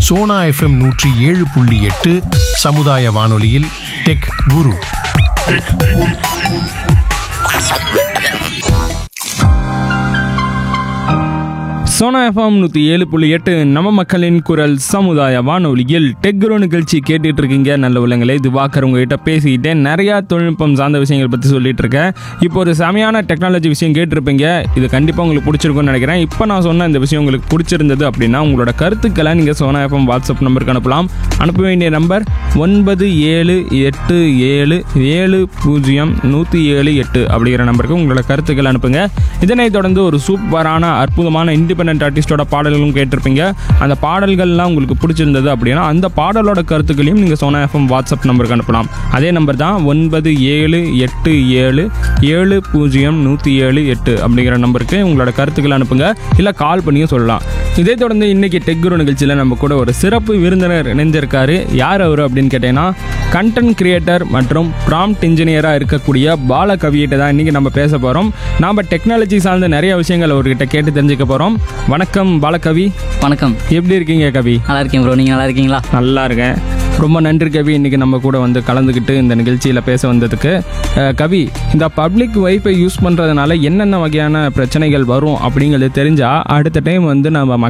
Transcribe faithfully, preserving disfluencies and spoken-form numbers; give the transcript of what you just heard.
Sona FM நூற்றி ஏழு புள்ளி எட்டு சமுதாய வானொலியில் டெக் குரு. சோனா எஃப்எம் நூற்றி ஏழு புள்ளி எட்டு நம்ம மக்களின் குரல் சமுதாய வானொலியில் டெக்ரோ நிகழ்ச்சி கேட்டுட்டு இருக்கீங்க. நல்ல உள்ளங்களே, திவாகர் உங்ககிட்ட பேசிக்கிட்டே நிறையா தொழில்நுட்பம் சார்ந்த விஷயங்கள் பற்றி சொல்லிட்டு இருக்கேன். இப்போ ஒரு செமையான டெக்னாலஜி விஷயம் கேட்டிருப்பீங்க. இது கண்டிப்பாக உங்களுக்கு பிடிச்சிருக்கும்னு நினைக்கிறேன். இப்போ நான் சொன்ன இந்த விஷயம் உங்களுக்கு பிடிச்சிருந்தது அப்படின்னா உங்களோட கருத்துக்களை நீங்கள் சோனா எஃப்எம் வாட்ஸ்அப் நம்பருக்கு அனுப்பலாம். அனுப்ப வேண்டிய நம்பர் ஒன்பது ஏழு எட்டு ஏழு ஏழு பூஜ்ஜியம் நூற்றி ஏழு எட்டு அப்படிங்கிற நம்பருக்கு உங்களோட கருத்துக்களை அனுப்புங்க. இதனைத் தொடர்ந்து ஒரு சூப்பரான அற்புதமான இண்டிபெண்டன்ட் ஆர்டிஸ்டோட பாடல்களும் கேட்டிருப்பீங்க. அந்த பாடல்கள்லாம் உங்களுக்கு பிடிச்சிருந்தது அப்படின்னா அந்த பாடலோட கருத்துக்களையும் நீங்கள் சோனா எஃப்எம் வாட்ஸ்அப் நம்பருக்கு அனுப்பலாம். அதே நம்பர் தான் ஒன்பது ஏழு எட்டு ஏழு ஏழு பூஜ்ஜியம் நூற்றி ஏழு எட்டு அப்படிங்கிற நம்பருக்கு உங்களோட கருத்துக்களை அனுப்புங்க. இல்லை கால் பண்ணியும் சொல்லலாம். இதே தொடர்ந்து இன்னைக்கு டெக்குரு நிகழ்ச்சியில் நம்ம கூட ஒரு சிறப்பு விருந்தினர் இணைஞ்சிருக்காரு. யார் அவர் அப்படின்னு கேட்டீங்கன்னா, கண்டென்ட் கிரியேட்டர் மற்றும் ப்ராம்ப்ட் இன்ஜினியராக இருக்கக்கூடிய பாலகவியிட்ட தான் இன்றைக்கி நம்ம பேச போகிறோம். நாம் டெக்னாலஜி சார்ந்த நிறைய விஷயங்கள் அவர்கிட்ட கேட்டு தெரிஞ்சுக்க போகிறோம். வணக்கம் பாலகவி. வணக்கம். எப்படி இருக்கீங்க கவி? நல்லா இருக்கேன் ப்ரோ, நீங்கள் நல்லா இருக்கீங்களா? நல்லா இருக்கேன். ரொம்ப நன்றி கவி, இன்றைக்கி நம்ம கூட வந்து கலந்துக்கிட்டு இந்த நிகழ்ச்சியில் பேச வந்ததுக்கு. கவி, இந்த பப்ளிக் வைஃபை யூஸ் பண்ணுறதுனால என்னென்ன வகையான பிரச்சனைகள் வரும் அப்படிங்கிறது தெரிஞ்சால் அடுத்த டைம் வந்து நம்ம